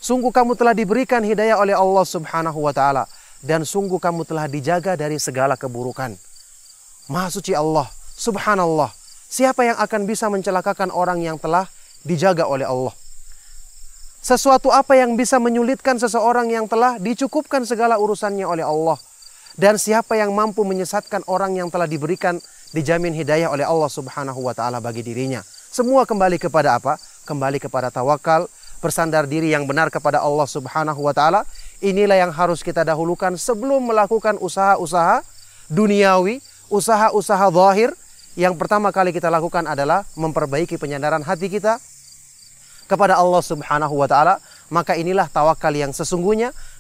Sungguh kamu telah diberikan hidayah oleh Allah Subhanahu wa ta'ala. Dan sungguh kamu telah dijaga dari segala keburukan. Maha suci Allah, subhanallah. Siapa yang akan bisa mencelakakan orang yang telah dijaga oleh Allah? Sesuatu apa yang bisa menyulitkan seseorang yang telah dicukupkan segala urusannya oleh Allah? Dan siapa yang mampu menyesatkan orang yang telah diberikan, dijamin hidayah oleh Allah Subhanahu wa ta'ala bagi dirinya? Semua kembali kepada apa? Kembali kepada tawakal, bersandar diri yang benar kepada Allah Subhanahu wa ta'ala. Inilah yang harus kita dahulukan sebelum melakukan usaha-usaha duniawi, usaha-usaha zahir. Yang pertama kali kita lakukan adalah memperbaiki penyandaran hati kita kepada Allah Subhanahu wa ta'ala. Maka inilah tawakal yang sesungguhnya.